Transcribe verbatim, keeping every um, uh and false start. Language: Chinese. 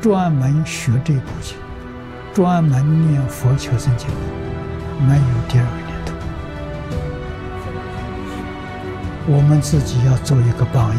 专门学这部经，专门念佛求生净土，没有第二个念头。我们自己要做一个榜样。